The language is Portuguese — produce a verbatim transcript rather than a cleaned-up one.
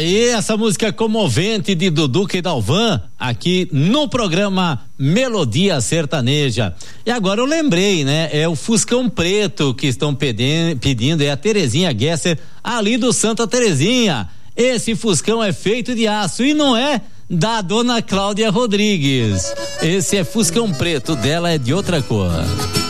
Aí, essa música comovente de Duduca e Dalvan, aqui no programa Melodia Sertaneja. E agora eu lembrei, né? É o Fuscão Preto que estão pedindo, pedindo é a Terezinha Gesser, ali do Santa Terezinha. Esse Fuscão é feito de aço e não é da dona Cláudia Rodrigues. Esse é Fuscão Preto, dela é de outra cor.